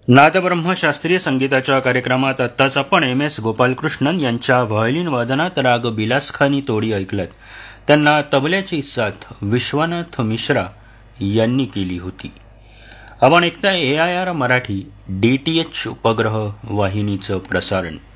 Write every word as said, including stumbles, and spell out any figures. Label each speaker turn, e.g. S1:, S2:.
S1: नादब्रह्म शास्त्रीय संगीताच्या कार्यक्रमात आत्ताच आपण एम एस गोपालकृष्णन यांच्या व्हायोलिन वादनात राग बिलासखानी तोडी ऐकल्यात. त्यांना तबल्याची साथ विश्वनाथ मिश्रा यांनी केली होती. आपण ऐकताय ए I R Marathi D T H उपग्रह वाहिनीचं प्रसारण.